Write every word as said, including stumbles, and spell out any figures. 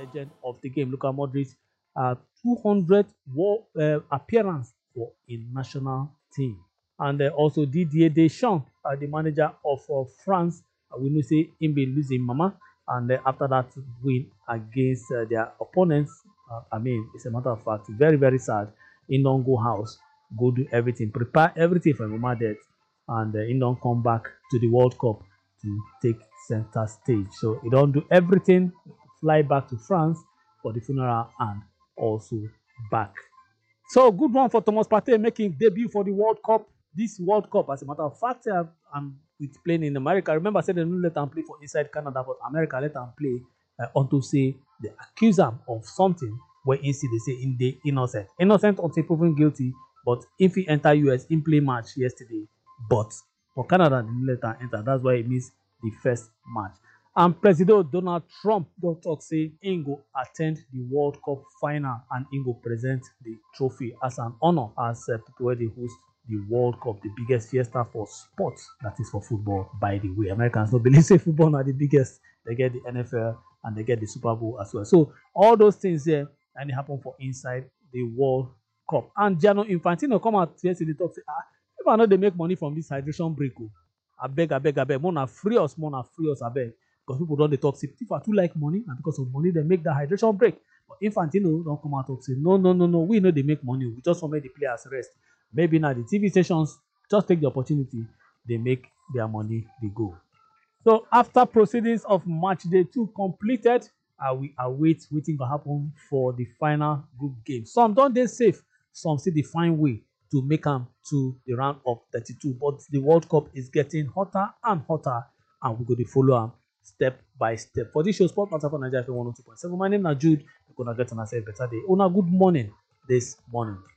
legend of the game, Luka Modric, uh, two hundredth world uh, appearance for a national team. And uh, also Didier Deschamps, uh, the manager of uh, France, uh, we know say him be losing mama, and uh, after that win against uh, their opponents, uh, I mean, it's a matter of fact, very very sad. He don't go house, go do everything, prepare everything for mama death, and uh, he don't come back to the World Cup to take center stage. So he don't do everything, fly back to France for the funeral and also back. So good one for Thomas Partey making debut for the World Cup. This World Cup, as a matter of fact, uh, I'm with playing in America. Remember, I said they don't let them play for inside Canada, but America let them play uh, unto say they accuse them of something where instead they say in the innocent. Innocent until proven guilty, but if he enter U S in play match yesterday, but for Canada they didn't let them enter. That's why he missed the first match. And President Donald Trump don talk say im go attend the World Cup final and im go present the trophy as an honor as uh, people wey dey host the World Cup, the biggest fiesta for sports, that is for football. By the way, Americans no believe say football na the biggest. They get the N F L and they get the Super Bowl as well. So all those things there and it happen for inside the World Cup. And Gianni Infantino come out yesterday talk say, ah, if I know they make money from this hydration break, oh, abeg abeg abeg, more na free us, more na free us abeg. Because people don't they talk say if I too like money and because of money they make that hydration break. But Infantino don't come out and say no no no no, we know they make money, we just want to make the players rest. Maybe now the T V stations just take the opportunity, they make their money they go. So after proceedings of match day two completed, uh, we await waiting to happen for the final group game. Some don't they safe, some see the fine way to make them to the round of thirty-two. But the World Cup is getting hotter and hotter, and we go to follow them step by step. For this show, Sport Matter for Nigeria one oh two point seven. My name is Jude. We're gonna get on ourselves better day. Una good morning this morning.